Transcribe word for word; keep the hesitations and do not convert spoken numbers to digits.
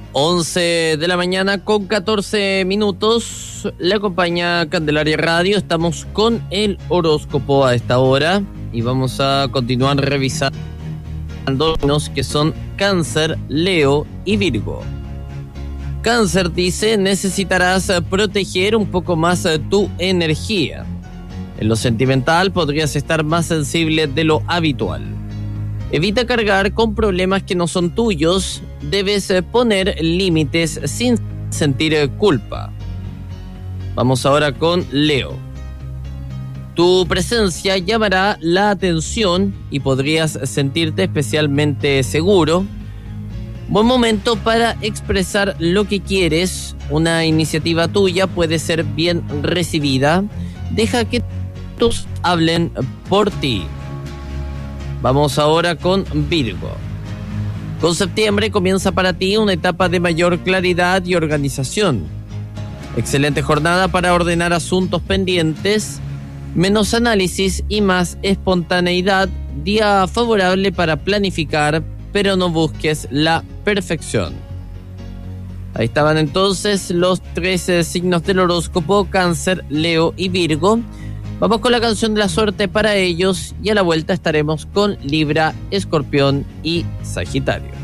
once de la mañana con catorce minutos. Le acompaña Candelaria Radio. Estamos con el horóscopo a esta hora y vamos a continuar revisando los que son Cáncer, Leo y Virgo. Cáncer dice: necesitarás proteger un poco más tu energía. En lo sentimental podrías estar más sensible de lo habitual. Evita cargar con problemas que no son tuyos. Debes poner límites sin sentir culpa. Vamos ahora con Leo. Tu presencia llamará la atención y podrías sentirte especialmente seguro. Buen momento para expresar lo que quieres. Una iniciativa tuya puede ser bien recibida. Deja que todos hablen por ti. Vamos ahora con Virgo. Con septiembre comienza para ti una etapa de mayor claridad y organización. Excelente jornada para ordenar asuntos pendientes, menos análisis y más espontaneidad. Día favorable para planificar, pero no busques la perfección. Ahí estaban entonces los trece signos del horóscopo: Cáncer, Leo y Virgo. Vamos con la canción de la suerte para ellos y a la vuelta estaremos con Libra, Escorpión y Sagitario.